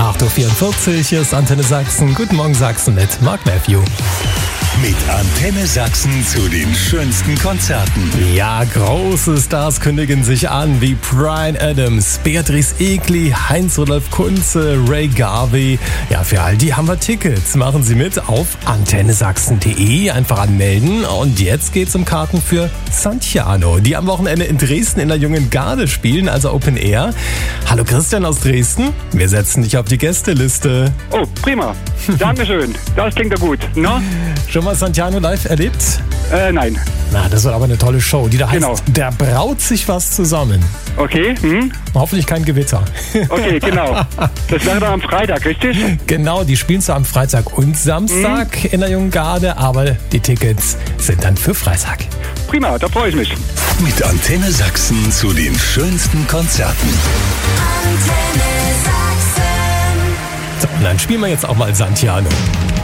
8.44 Uhr, hier ist Antenne Sachsen. Guten Morgen Sachsen mit Mark Matthew. Mit Antenne Sachsen zu den schönsten Konzerten. Ja, große Stars kündigen sich an wie Bryan Adams, Beatrice Egli, Heinz-Rudolf Kunze, Ray Garvey. Ja, für all die haben wir Tickets. Machen Sie mit auf antennesachsen.de. Einfach anmelden. Und jetzt geht's um Karten für Santiano, die am Wochenende in Dresden in der Jungen Garde spielen, also Open Air. Hallo Christian aus Dresden. Wir setzen dich auf die Gästeliste. Oh, prima. Dankeschön. Das klingt ja gut. Na? Schon mal Santiano live erlebt? Nein. Na, das wird aber eine tolle Show, die da heißt, Genau. Da braut sich was zusammen. Okay. Hoffentlich kein Gewitter. Okay, genau. Das wäre dann am Freitag, richtig? Genau, die spielen zwar am Freitag und Samstag in der Jungen Garde, aber die Tickets sind dann für Freitag. Prima, da freue ich mich. Mit Antenne Sachsen zu den schönsten Konzerten. So, und dann spielen wir jetzt auch mal Santiano.